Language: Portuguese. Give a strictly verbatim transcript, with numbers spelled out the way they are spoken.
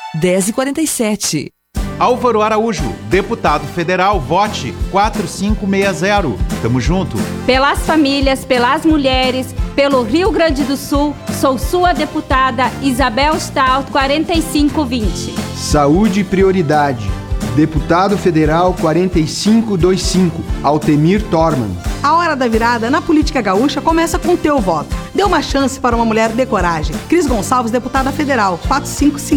dez e quarenta e sete. Álvaro Araújo, deputado federal, vote quatro cinco seis zero. Tamo junto. Pelas famílias, pelas mulheres, pelo Rio Grande do Sul, sou sua deputada Isabel Stout, quarenta e cinco vinte. Saúde prioridade. Deputado Federal quarenta e cinco vinte e cinco, Altemir Torman. A hora da virada na política gaúcha começa com o teu voto. Dê uma chance para uma mulher de coragem. Cris Gonçalves, deputada federal, quatro cinco cinco.